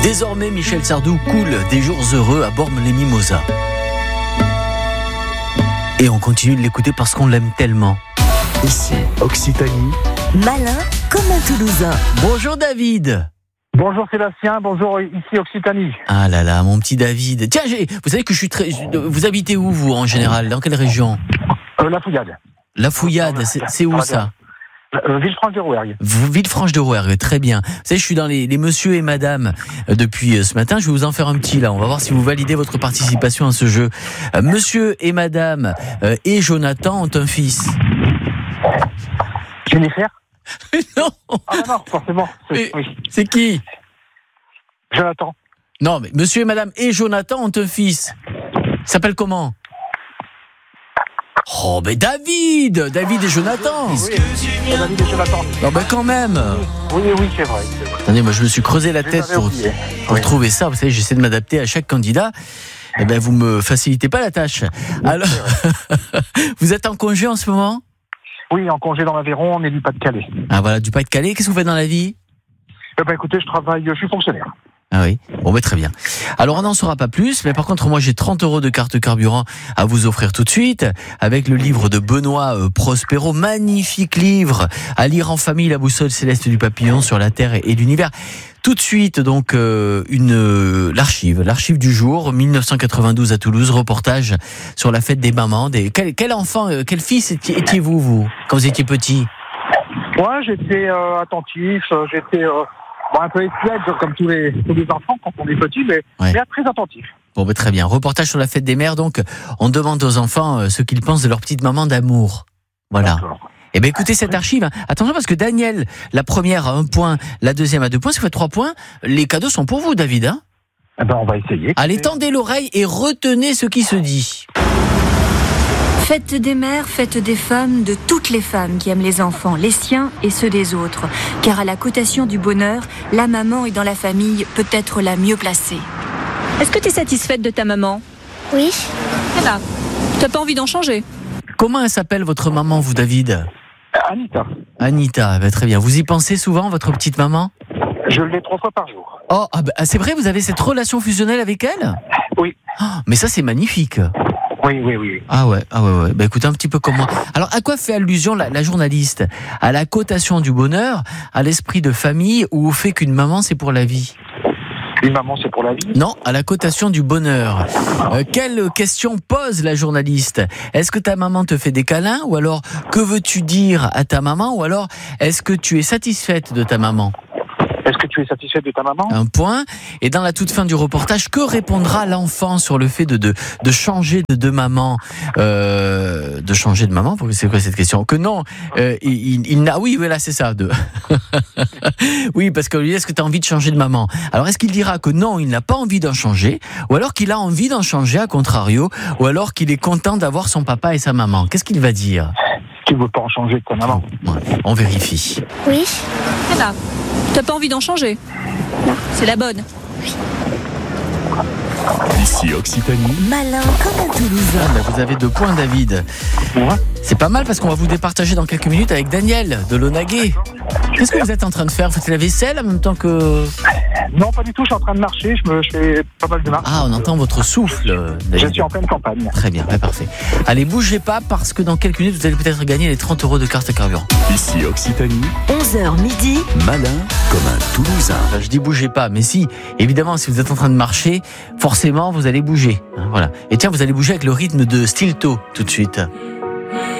Désormais, Michel Sardou coule des jours heureux à Bormes-les-Mimosas. Et on continue de l'écouter parce qu'on l'aime tellement. Ici, Occitanie. Malin comme un Toulousain. Bonjour David. Bonjour Sébastien, bonjour ici Occitanie. Ah là là, mon petit David. Tiens, vous savez que je suis très... Vous habitez où, vous, en général? Dans quelle région? La Fouillade. La Fouillade, c'est où ça? Villefranche-de-Rouergue. Villefranche-de-Rouergue, très bien. Vous savez, je suis dans les monsieur et madame depuis ce matin. Je vais vous en faire un petit, là. On va voir si vous validez votre participation à ce jeu. Monsieur et madame et Jonathan ont un fils. Jennifer? Non. Ah non, forcément. C'est qui? Jonathan. Non, mais monsieur et madame et Jonathan ont un fils. Il s'appelle comment? Oh, mais David et Jonathan. Oui, David et Jonathan. Non, ben quand même. Oui, c'est vrai. Attendez, moi je me suis creusé la tête pour trouver ça. Vous savez, j'essaie de m'adapter à chaque candidat. Eh ben, vous me facilitez pas la tâche. Alors, vous êtes en congé en ce moment? Oui, en congé dans l'Aveyron, on est du Pas-de-Calais. Ah voilà, du Pas-de-Calais. Qu'est-ce que vous faites dans la vie? Écoutez, je suis fonctionnaire. Ah oui, bon très bien. Alors on n'en saura pas plus, mais par contre moi j'ai 30 € de carte carburant à vous offrir tout de suite, avec le livre de Benoît Prospero, magnifique livre à lire en famille, La boussole céleste du papillon sur la Terre et l'univers. Tout de suite donc l'archive du jour, 1992 à Toulouse, reportage sur la fête des mamans. Quel enfant, quel fils étiez-vous quand vous étiez petit? Moi j'étais attentif, j'étais... un peu espiègle comme tous les enfants quand on est petit, mais très attentif. Bon, très bien. Reportage sur la fête des mères. Donc, on demande aux enfants ce qu'ils pensent de leur petite maman d'amour. Voilà. D'accord. Eh bien, écoutez cette archive. Attention parce que Daniel, la première à 1 point, la deuxième à 2 points, ça fait 3 points. Les cadeaux sont pour vous, David. Hein? On va essayer. Allez, tendez l'oreille et retenez ce qui se dit. Fête des mères, fête des femmes, de toutes les femmes qui aiment les enfants, les siens et ceux des autres. Car à la cotation du bonheur, la maman est dans la famille peut-être la mieux placée. Est-ce que tu es satisfaite de ta maman? Oui. Eh ben, t'as pas envie d'en changer? Comment elle s'appelle votre maman, vous, David? Anita, très bien. Vous y pensez souvent, votre petite maman? Je l'ai 3 fois par jour. Oh, c'est vrai, vous avez cette relation fusionnelle avec elle? Oui. Oh, mais ça, c'est magnifique. Oui. Ah ouais. Écoutez, un petit peu comme moi. Alors, à quoi fait allusion la journaliste? À la cotation du bonheur, à l'esprit de famille ou au fait qu'une maman, c'est pour la vie? Une maman, c'est pour la vie? Non, à la cotation du bonheur. Quelle question pose la journaliste? Est-ce que ta maman te fait des câlins? Ou alors, que veux-tu dire à ta maman? Ou alors, est-ce que tu es satisfaite de ta maman? Est-ce que tu es satisfaite de ta maman? 1 point. Et dans la toute fin du reportage, que répondra l'enfant sur le fait de changer de maman? De changer de maman? C'est quoi cette question? Que non, il n'a... Oui, voilà, c'est ça. Oui, parce que lui, est-ce que tu as envie de changer de maman? Alors, est-ce qu'il dira que non, il n'a pas envie d'en changer? Ou alors qu'il a envie d'en changer, à contrario? Ou alors qu'il est content d'avoir son papa et sa maman? Qu'est-ce qu'il va dire? Tu veux pas en changer de ta maman? Ouais, on vérifie. Oui. Eh ben, t'as pas envie d'en changer? Non. C'est la bonne. Ici, Occitanie. Malin comme un Toulousain. Vous avez 2 points, David. C'est pas mal parce qu'on va vous départager dans quelques minutes avec Daniel de Launaguet. Qu'est-ce que vous êtes en train de faire? Vous faites la vaisselle en même temps que... Non, pas du tout, je suis en train de marcher, je fais pas mal de marches. Ah, on entend votre souffle, David. Je suis en pleine campagne. Très bien, parfait. Allez, bougez pas parce que dans quelques minutes, vous allez peut-être gagner les 30 € de carte carburant. Ici, Occitanie. 11h midi. Malin comme un Toulousain. Enfin, je dis bougez pas, mais si, évidemment, si vous êtes en train de marcher, forcément, vous allez bouger. Voilà. Et tiens, vous allez bouger avec le rythme de Stilto tout de suite.